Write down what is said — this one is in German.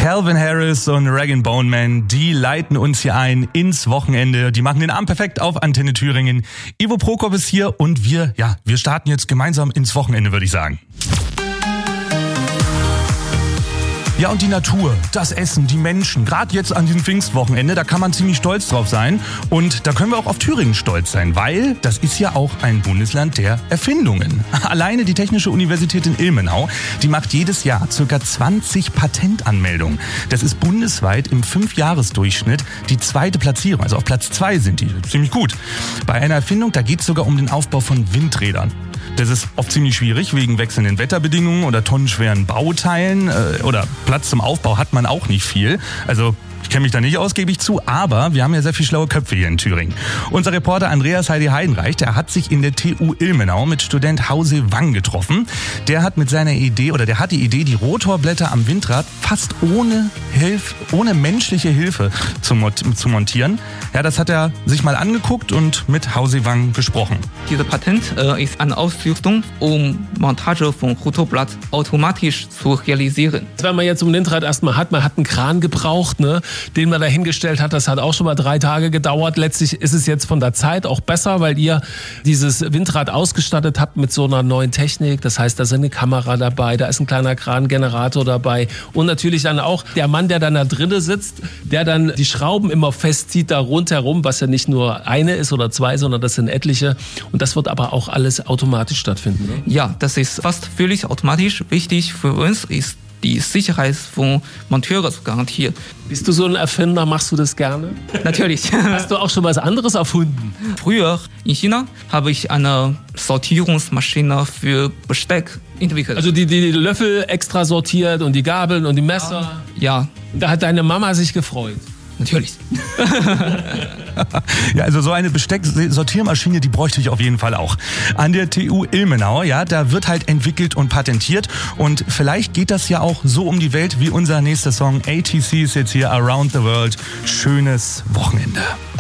Calvin Harris und Rag & Bone Man, die leiten uns hier ein ins Wochenende. Die machen den Abend perfekt auf Antenne Thüringen. Ivo Prokop ist hier und wir starten jetzt gemeinsam ins Wochenende, würde ich sagen. Ja, und die Natur, das Essen, die Menschen, gerade jetzt an diesem Pfingstwochenende, da kann man ziemlich stolz drauf sein. Und da können wir auch auf Thüringen stolz sein, weil das ist ja auch ein Bundesland der Erfindungen. Alleine die Technische Universität in Ilmenau, die macht jedes Jahr ca. 20 Patentanmeldungen. Das ist bundesweit im 5-Jahres-Durchschnitt die zweite Platzierung. Also auf Platz 2 sind die, ziemlich gut. Bei einer Erfindung, da geht es sogar um den Aufbau von Windrädern. Das ist oft ziemlich schwierig wegen wechselnden Wetterbedingungen oder tonnenschweren Bauteilen oder Platz zum Aufbau hat man auch nicht viel. Also ich kenne mich da nicht aus, gebe ich zu, aber wir haben ja sehr viele schlaue Köpfe hier in Thüringen. Unser Reporter Andreas Heidi Heidenreich, der hat sich in der TU Ilmenau mit Student Hause Wang getroffen. Der hat mit seiner Idee, der hat die Idee, die Rotorblätter am Windrad fast ohne menschliche Hilfe zu montieren. Ja, das hat er sich mal angeguckt und mit Hause Wang gesprochen. Dieses Patent ist eine Ausrüstung, um Montage von Rotorblatt automatisch zu realisieren. Wenn man jetzt ein Windrad erstmal hat, man hat einen Kran gebraucht, den man da hingestellt hat, das hat auch schon mal 3 Tage gedauert. Letztlich ist es jetzt von der Zeit auch besser, weil ihr dieses Windrad ausgestattet habt mit so einer neuen Technik. Das heißt, da ist eine Kamera dabei, da ist ein kleiner Krangenerator dabei und natürlich dann auch der Mann, der dann da drinnen sitzt, der dann die Schrauben immer festzieht da rundherum, was ja nicht nur eine ist oder 2, sondern das sind etliche. Und das wird aber auch alles automatisch stattfinden. Ne? Ja, das ist fast völlig automatisch. Wichtig für uns ist die Sicherheit von Monteuren zu garantieren. Bist du so ein Erfinder? Machst du das gerne? Natürlich. Hast du auch schon was anderes erfunden? Früher in China habe ich eine Sortierungsmaschine für Besteck entwickelt. Also die Löffel extra sortiert und die Gabeln und die Messer? Ja. Da hat deine Mama sich gefreut? Natürlich. Ja, also so eine Bestecksortiermaschine, die bräuchte ich auf jeden Fall auch. An der TU Ilmenau, ja, da wird halt entwickelt und patentiert und vielleicht geht das ja auch so um die Welt wie unser nächster Song. ATC ist jetzt hier Around the World. Schönes Wochenende.